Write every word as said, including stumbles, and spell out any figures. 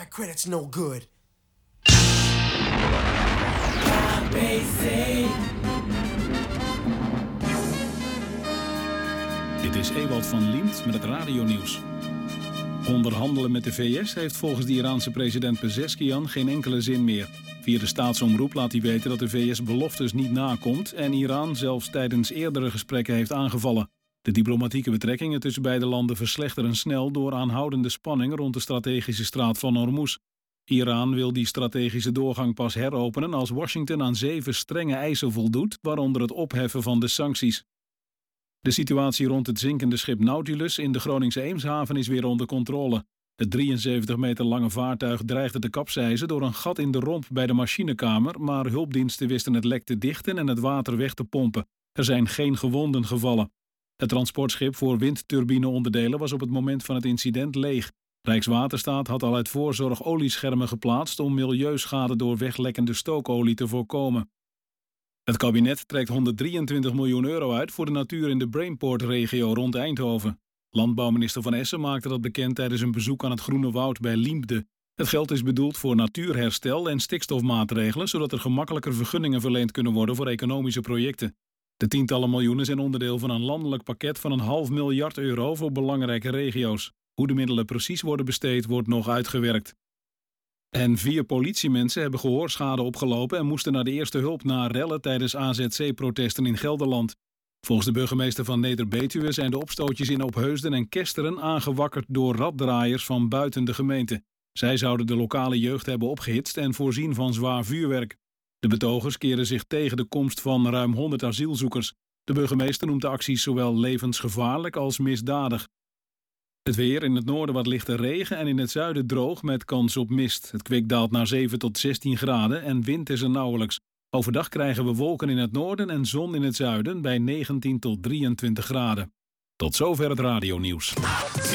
my credit's no good. Dit is Ewald van Liemt met het radionieuws. Onderhandelen met de V S heeft volgens de Iraanse president Pezeshkian geen enkele zin meer. Via de staatsomroep laat hij weten dat de V S beloftes niet nakomt en Iran zelfs tijdens eerdere gesprekken heeft aangevallen. De diplomatieke betrekkingen tussen beide landen verslechteren snel door aanhoudende spanning rond de strategische straat van Hormuz. Iran wil die strategische doorgang pas heropenen als Washington aan zeven strenge eisen voldoet, waaronder het opheffen van de sancties. De situatie rond het zinkende schip Nautilus in de Groningse Eemshaven is weer onder controle. Het drieënzeventig meter lange vaartuig dreigde te kapseizen door een gat in de romp bij de machinekamer, maar hulpdiensten wisten het lek te dichten en het water weg te pompen. Er zijn geen gewonden gevallen. Het transportschip voor windturbineonderdelen was op het moment van het incident leeg. Rijkswaterstaat had al uit voorzorg olieschermen geplaatst om milieuschade door weglekkende stookolie te voorkomen. Het kabinet trekt honderddrieëntwintig miljoen euro uit voor de natuur in de Brainport-regio rond Eindhoven. Landbouwminister Van Essen maakte dat bekend tijdens een bezoek aan het Groene Woud bij Liempde. Het geld is bedoeld voor natuurherstel en stikstofmaatregelen, zodat er gemakkelijker vergunningen verleend kunnen worden voor economische projecten. De tientallen miljoenen zijn onderdeel van een landelijk pakket van een half miljard euro voor belangrijke regio's. Hoe de middelen precies worden besteed, wordt nog uitgewerkt. En vier politiemensen hebben gehoorschade opgelopen en moesten naar de eerste hulp na rellen tijdens A Z C-protesten in Gelderland. Volgens de burgemeester van Neder-Betuwe zijn de opstootjes in Opheusden en Kesteren aangewakkerd door raddraaiers van buiten de gemeente. Zij zouden de lokale jeugd hebben opgehitst en voorzien van zwaar vuurwerk. De betogers keren zich tegen de komst van ruim honderd asielzoekers. De burgemeester noemt de acties zowel levensgevaarlijk als misdadig. Het weer: in het noorden wat lichte regen en in het zuiden droog met kans op mist. Het kwik daalt naar zeven tot zestien graden en wind is er nauwelijks. Overdag krijgen we wolken in het noorden en zon in het zuiden bij negentien tot drieëntwintig graden. Tot zover het radionieuws.